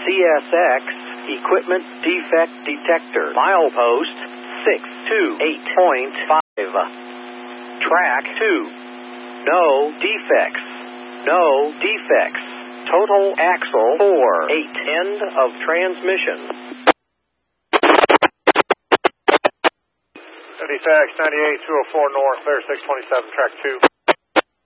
CSX Equipment Defect Detector. Milepost 628.5. Track 2. No defects. No defects. Total axle 4/8. End of transmission. CSX 98, 204 north, clear 627, track 2.